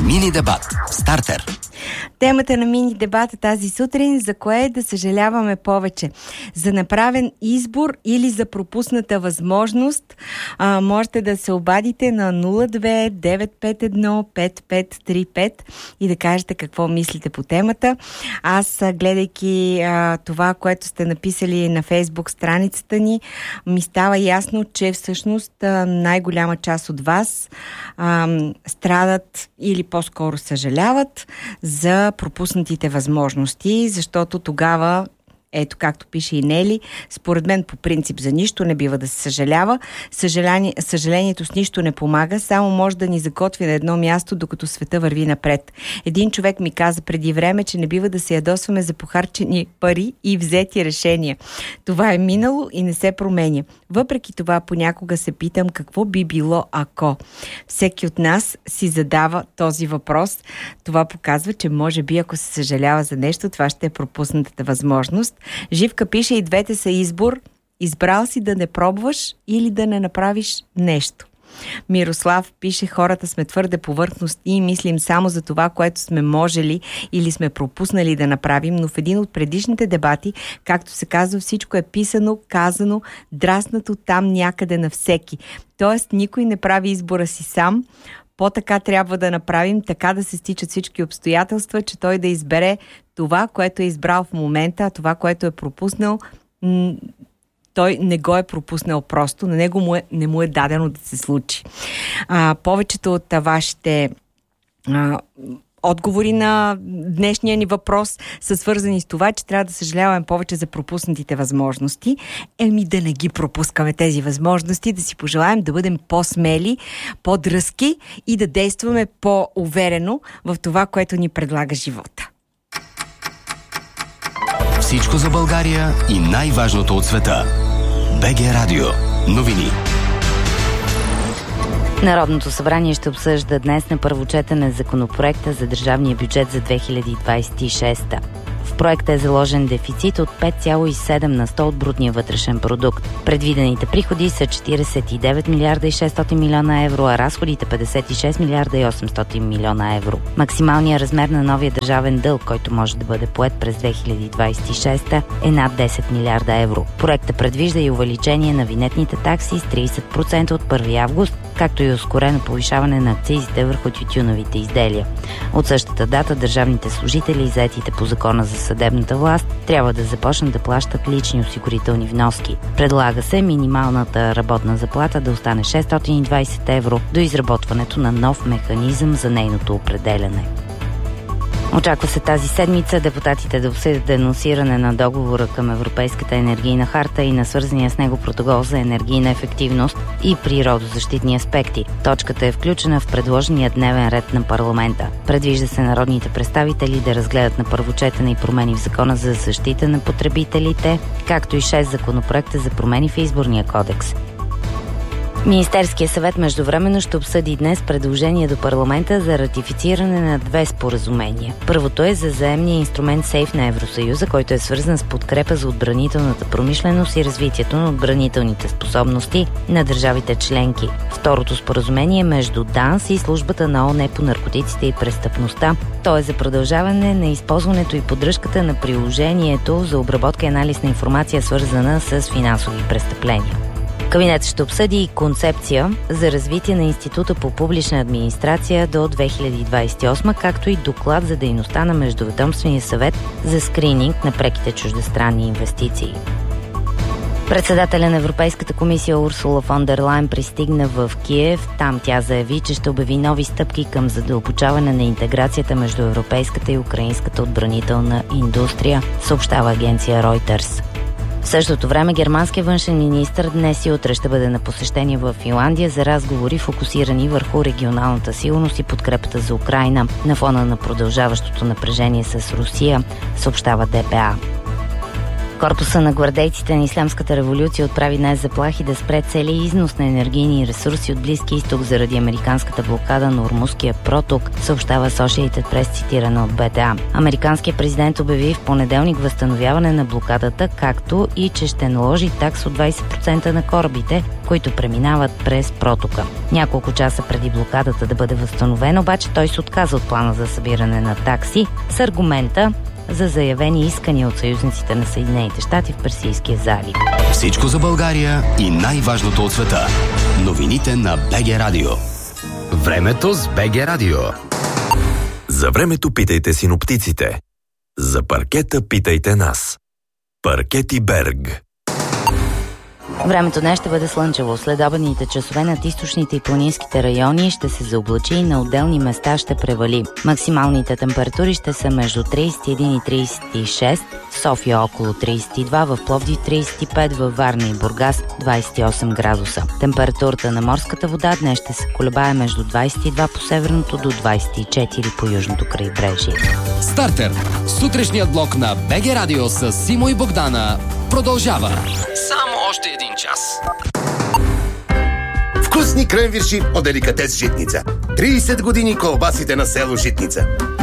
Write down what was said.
Мини дебат. Стартер. Темата на мини дебата тази сутрин: за кое да съжаляваме повече? За направен избор или за пропусната възможност? Можете да се обадите на 02-951-5535 и да кажете какво мислите по темата. Аз, гледайки това, което сте написали на Фейсбук страницата ни, ми става ясно, че всъщност най-голяма част от вас страдат или по-скоро съжаляват за пропуснатите възможности, защото тогава, ето както пише и Нели, според мен по принцип за нищо не бива да се съжалява. Съжалението с нищо не помага, само може да ни заготви на едно място, докато света върви напред. Един човек ми каза преди време, че не бива да се ядосваме за похарчени пари и взети решения. Това е минало и не се променя. Въпреки това понякога се питам какво би било ако. Всеки от нас си задава този въпрос. Това показва, че може би ако се съжалява за нещо, това ще е пропуснатата възможност. Живка пише: и двете са избор. Избрал си да не пробваш или да не направиш нещо. Мирослав пише: хората сме твърде повърхностни и мислим само за това, което сме можели или сме пропуснали да направим, но в един от предишните дебати, както се казва, всичко е писано, казано, драснато там някъде на всеки. Тоест никой не прави избора си сам. По-така трябва да направим, така да се стичат всички обстоятелства, че той да избере това, което е избрал в момента, а това, което е пропуснал, той не го е пропуснал просто, на него не му е дадено да се случи. Повечето от вашите отговори на днешния ни въпрос са свързани с това, че трябва да съжаляваме повече за пропуснатите възможности. Да не ги пропускаме тези възможности, да си пожелаем да бъдем по-смели, по-дръзки и да действаме по-уверено в това, което ни предлага живота. Всичко за България и най-важното от света. БГ Радио. Новини. Народното събрание ще обсъжда днес на първо четене законопроекта за държавния бюджет за 2026. В проекта е заложен дефицит от 5,7% от брутния вътрешен продукт. Предвидените приходи са 49 милиарда и 600 милиона евро, а разходите 56 милиарда и 800 милиона евро. Максималният размер на новия държавен дълг, който може да бъде поет през 2026, е над 10 милиарда евро. Проектът предвижда и увеличение на винетните такси с 30% от 1 август, както и ускорено повишаване на акцизите върху тютюновите изделия. От същата дата държавните служители, заетите по закона за съдебната власт, трябва да започнат да плащат лични осигурителни вноски. Предлага се минималната работна заплата да остане 620 евро до изработването на нов механизъм за нейното определяне. Очаква се тази седмица депутатите да обсъдят денонсиране на договора към Европейската енергийна харта и на свързания с него протокол за енергийна ефективност и природозащитни аспекти. Точката е включена в предложения дневен ред на парламента. Предвижда се народните представители да разгледат на първо четене и промени в Закона за защита на потребителите, както и 6 законопроекта за промени в Изборния кодекс. Министерския съвет междувременно ще обсъди днес предложение до парламента за ратифициране на 2 споразумения. Първото е за заемния инструмент СЕЙФ на Евросъюза, който е свързан с подкрепа за отбранителната промишленост и развитието на отбранителните способности на държавите членки. Второто споразумение е между ДАНС и службата на ООН по наркотиците и престъпността. То е за продължаване на използването и поддръжката на приложението за обработка и анализ на информация, свързана с финансови престъпления. Кабинетът ще обсъди и концепция за развитие на Института по публична администрация до 2028, както и доклад за дейността на Междуведомствения съвет за скрининг на преките чуждестранни инвестиции. Председателя на Европейската комисия Урсула фон дер Лайен пристигна в Киев. Там тя заяви, че ще обяви нови стъпки към задълбочаване на интеграцията между европейската и украинската отбранителна индустрия, съобщава агенция Reuters. В същото време германският външен министър днес и утре ще бъде на посещение в Финландия за разговори, фокусирани върху регионалната сигурност и подкрепата за Украйна на фона на продължаващото напрежение с Русия, съобщава ДПА. Корпуса на гвардейците на Ислямската революция отправи днес заплахи да спре целия износ на енергийни ресурси от Близки изток заради американската блокада на Ормузския проток, съобщава Associated Press, цитирана от БТА. Американският президент обяви в понеделник възстановяване на блокадата, както и че ще наложи такс от 20% на корабите, които преминават през протока. Няколко часа преди блокадата да бъде възстановена, обаче той се отказа от плана за събиране на такси с аргумента за заявени искания от съюзниците на Съединените щати в Персийския залив. Всичко за България и най-важното от света. Новините на БГ Радио. Времето с БГ Радио. За времето питайте синоптиците. За паркета питайте нас. Паркети Берг. Времето днес ще бъде слънчево. Следобедните часове над източните и планинските райони ще се заоблачи и на отделни места ще превали. Максималните температури ще са между 31 и 36, в София около 32, в Пловдив 35, във Варна и Бургас 28 градуса. Температурата на морската вода днес ще се колебае между 22 по северното до 24 по южното крайбрежие. Стартер. Сутрешният блок на БГ Радио с Симо и Богдана продължава. Само още един час. Вкусни кренвирши от деликатес Житница. 30 години колбасите на село Житница.